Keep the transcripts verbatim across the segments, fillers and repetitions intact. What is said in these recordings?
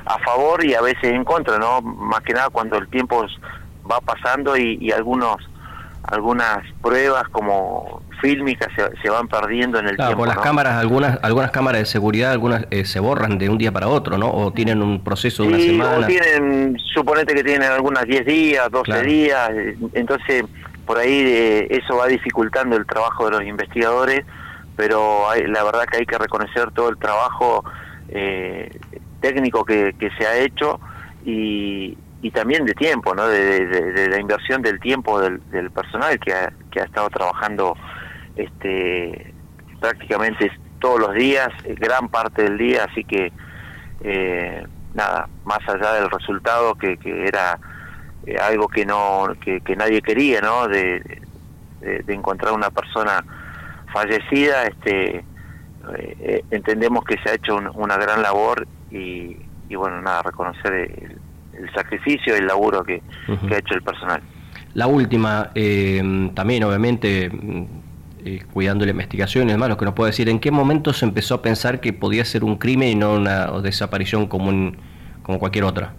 a favor y a veces en contra, ¿no? Más que nada cuando el tiempo va pasando y, y algunos algunas pruebas como fílmicas se, se van perdiendo en el claro, tiempo. Por las ¿no? cámaras, algunas algunas cámaras de seguridad, algunas eh, se borran de un día para otro, ¿no? O tienen un proceso de sí, una semana. O tienen, suponete que tienen algunas diez días, doce claro. días, entonces por ahí eh, eso va dificultando el trabajo de los investigadores, pero hay, la verdad que hay que reconocer todo el trabajo eh, técnico que, que se ha hecho y, y también de tiempo, ¿no? De, de, de la inversión del tiempo del, del personal que ha, que ha estado trabajando este prácticamente todos los días, gran parte del día, así que eh, nada, más allá del resultado que, que era eh, algo que no que, que nadie quería, ¿no? De, de, de encontrar una persona fallecida, este eh, entendemos que se ha hecho un, una gran labor y, y bueno, nada, reconocer el, el sacrificio y el laburo que, uh-huh. que ha hecho el personal. La última, eh, también obviamente eh, cuidando la investigación y demás, lo que nos puede decir, ¿en qué momento se empezó a pensar que podía ser un crimen y no una desaparición como, un, como cualquier otra?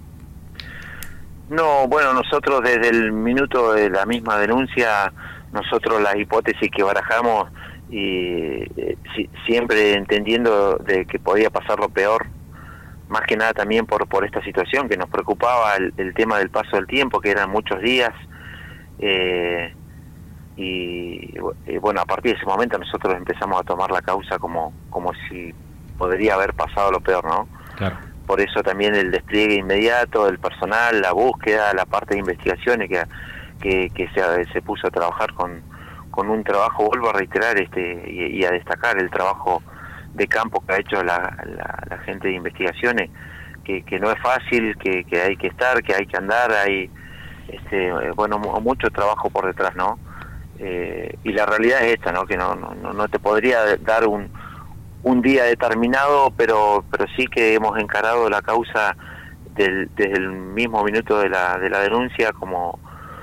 No, bueno, nosotros desde el minuto de la misma denuncia, nosotros las hipótesis que barajamos y eh, si, siempre entendiendo de que podía pasar lo peor, más que nada también por por esta situación que nos preocupaba el, el tema del paso del tiempo, que eran muchos días, eh, y, y bueno, a partir de ese momento nosotros empezamos a tomar la causa como como si podría haber pasado lo peor, ¿no? Claro. Por eso también el despliegue inmediato del personal, la búsqueda, la parte de investigaciones que que, que se, se puso a trabajar con, con un trabajo, vuelvo a reiterar este y, y a destacar el trabajo de campo que ha hecho la, la, la gente de investigaciones, que, que no es fácil, que, que hay que estar, que hay que andar, hay este bueno mucho trabajo por detrás, ¿no? Eh, y la realidad es esta, ¿no? Que no no, no te podría dar un un día determinado, pero pero sí que hemos encarado la causa del, desde el mismo minuto de la de la denuncia como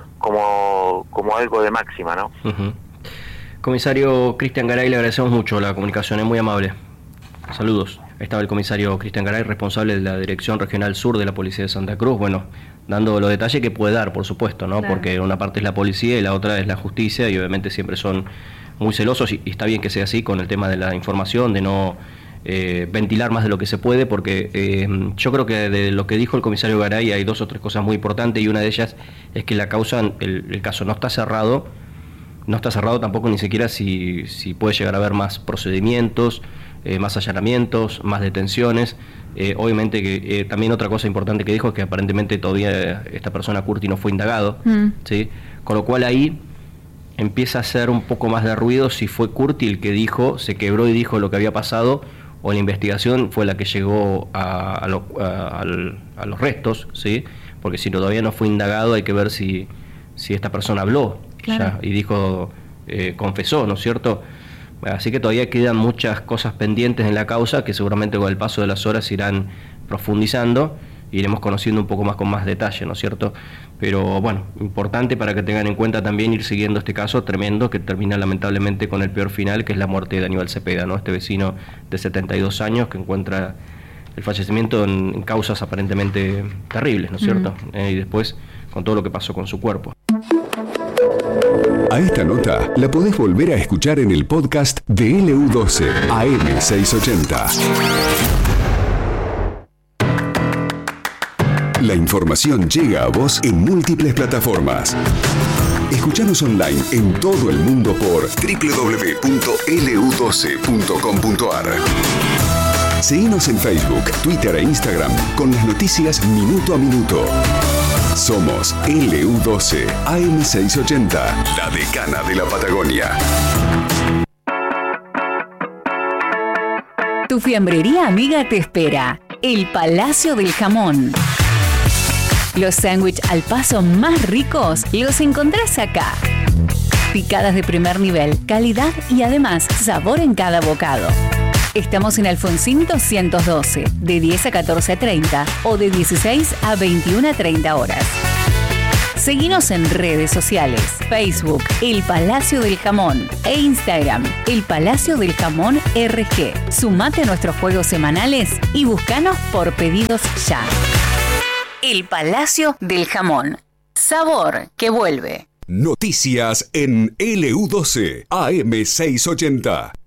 como como algo de máxima, ¿no? Uh-huh. Comisario Cristian Garay, le agradecemos mucho la comunicación, es muy amable. Saludos. Estaba el comisario Cristian Garay, responsable de la Dirección Regional Sur de la Policía de Santa Cruz, bueno, dando los detalles que puede dar, por supuesto, ¿no? Claro. Porque una parte es la policía y la otra es la justicia, y obviamente siempre son muy celosos, y, y está bien que sea así con el tema de la información, de no eh, ventilar más de lo que se puede, porque eh, yo creo que de lo que dijo el comisario Garay hay dos o tres cosas muy importantes, y una de ellas es que la causa, el, el caso no está cerrado, no está cerrado tampoco ni siquiera si, si puede llegar a haber más procedimientos, eh, más allanamientos, más detenciones. Eh, obviamente que eh, también otra cosa importante que dijo es que aparentemente todavía esta persona, Curti, no fue indagado, mm. ¿sí? Con lo cual ahí empieza a hacer un poco más de ruido si fue Curti el que dijo, se quebró y dijo lo que había pasado, o la investigación fue la que llegó a, a, lo, a, a, a los restos, ¿sí? Porque si todavía no fue indagado hay que ver si, si esta persona habló, claro. ya, y dijo, eh, confesó, ¿no es cierto? Así que todavía quedan muchas cosas pendientes en la causa que seguramente con el paso de las horas irán profundizando, iremos conociendo un poco más con más detalle, ¿no es cierto? Pero bueno, importante para que tengan en cuenta también ir siguiendo este caso tremendo que termina lamentablemente con el peor final, que es la muerte de Aníbal Cepeda, ¿no? Este vecino de setenta y dos años que encuentra el fallecimiento en, en causas aparentemente terribles, ¿no es cierto? Mm. Eh, y después con todo lo que pasó con su cuerpo. A esta nota la podés volver a escuchar en el podcast de L U doce A M seiscientos ochenta. La información llega a vos en múltiples plataformas. Escuchanos online en todo el mundo por doble u doble u doble u punto L U doce punto com punto A R. Seguinos en Facebook, Twitter e Instagram con las noticias minuto a minuto. Somos L U doce A M seiscientos ochenta, la decana de la Patagonia. Tu fiambrería amiga te espera. El Palacio del Jamón. Los sándwiches al paso más ricos los encontrás acá. Picadas de primer nivel, calidad y además sabor en cada bocado. Estamos en Alfonsín doscientos doce, de diez a catorce treinta o de dieciséis a veintiuna treinta horas. Seguinos en redes sociales, Facebook, El Palacio del Jamón e Instagram, El Palacio del Jamón R G. Sumate a nuestros juegos semanales y búscanos por pedidos ya. El Palacio del Jamón. Sabor que vuelve. Noticias en L U doce A M seiscientos ochenta.